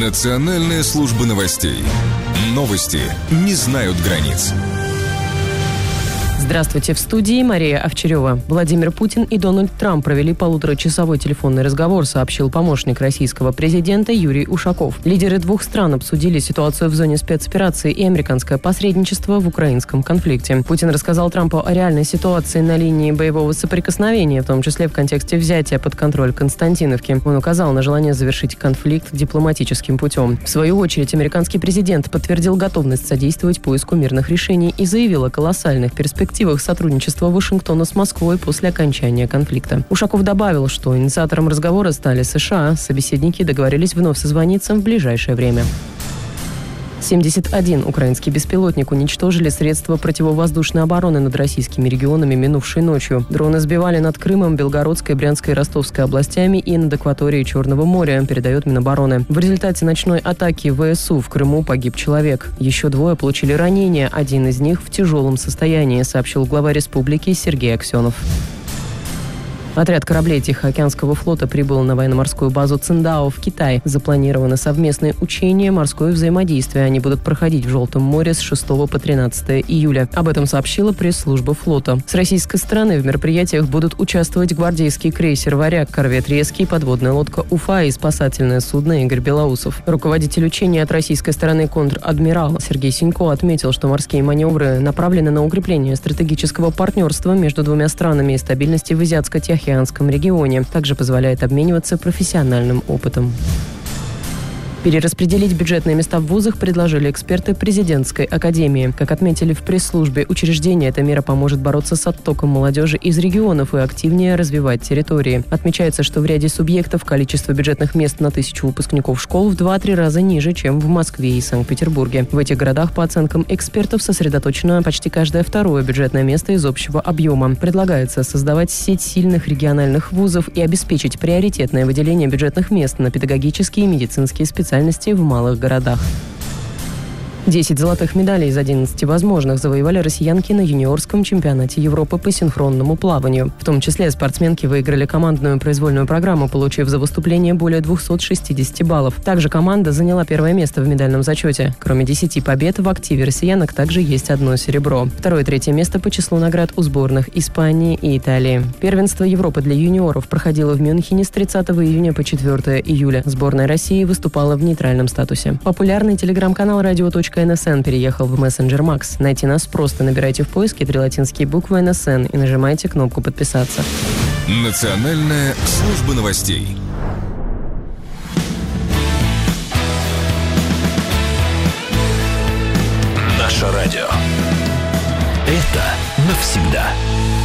Национальная служба новостей. Новости не знают границ. Здравствуйте, в студии Мария Овчарева. Владимир Путин и Дональд Трамп провели полуторачасовой телефонный разговор, сообщил помощник российского президента Юрий Ушаков. Лидеры двух стран обсудили ситуацию в зоне спецоперации и американское посредничество в украинском конфликте. Путин рассказал Трампу о реальной ситуации на линии боевого соприкосновения, в том числе в контексте взятия под контроль Константиновки. Он указал на желание завершить конфликт дипломатическим путем. В свою очередь, американский президент подтвердил готовность содействовать поиску мирных решений и заявил о колоссальных перспективах сотрудничества Вашингтона с Москвой после окончания конфликта. Ушаков добавил, что инициатором разговора стали США. Собеседники договорились вновь созвониться в ближайшее время. 71 украинский беспилотник уничтожили средства противовоздушной обороны над российскими регионами минувшей ночью. Дроны сбивали над Крымом, Белгородской, Брянской и Ростовской областями и над акваторией Черного моря, передает Минобороны. В результате ночной атаки ВСУ в Крыму погиб человек. Еще двое получили ранения, один из них в тяжелом состоянии, сообщил глава республики Сергей Аксенов. Отряд кораблей Тихоокеанского флота прибыл на военно-морскую базу Циндао в Китай. Запланированы совместные учения, морское взаимодействие. Они будут проходить в Желтом море с 6 по 13 июля. Об этом сообщила пресс-служба флота. С российской стороны в мероприятиях будут участвовать гвардейский крейсер «Варяг», корвет «Резкий», подводная лодка «Уфа» и спасательное судно «Игорь Белоусов». Руководитель учения от российской стороны контр-адмирал Сергей Синько отметил, что морские маневры направлены на укрепление стратегического партнерства между двумя странами и стабильности в Азиатско-Тихоокеанском регионе. Также позволяет обмениваться профессиональным опытом. Перераспределить бюджетные места в вузах предложили эксперты президентской академии. Как отметили в пресс-службе учреждения, эта мера поможет бороться с оттоком молодежи из регионов и активнее развивать территории. Отмечается, что в ряде субъектов количество бюджетных мест на 1000 выпускников школ в 2-3 раза ниже, чем в Москве и Санкт-Петербурге. В этих городах, по оценкам экспертов, сосредоточено почти каждое второе бюджетное место из общего объема. Предлагается создавать сеть сильных региональных вузов и обеспечить приоритетное выделение бюджетных мест на педагогические и медицинские специальности в малых городах. 10 золотых медалей из 11 возможных завоевали россиянки на юниорском чемпионате Европы по синхронному плаванию. В том числе спортсменки выиграли командную произвольную программу, получив за выступление более 260 баллов. Также команда заняла первое место в медальном зачете. Кроме 10 побед, в активе россиянок также есть одно серебро. Второе и третье место по числу наград у сборных Испании и Италии. Первенство Европы для юниоров проходило в Мюнхене с 30 июня по 4 июля. Сборная России выступала в нейтральном статусе. Популярный телеграм-канал «Радио.НСН» переехал в мессенджер Макс. Найти нас просто набирайте в поиске 3 латинские буквы НСН и нажимайте кнопку «Подписаться». Национальная служба новостей. Наше радио. Это навсегда.